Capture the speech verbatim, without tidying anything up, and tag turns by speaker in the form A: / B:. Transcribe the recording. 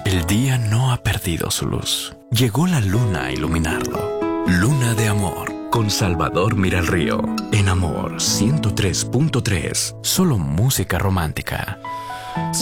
A: El día no ha perdido su luz. Llegó la luna a iluminarlo. Luna de amor, con Salvador Miralrío. En Amor ciento tres punto tres. Solo música romántica.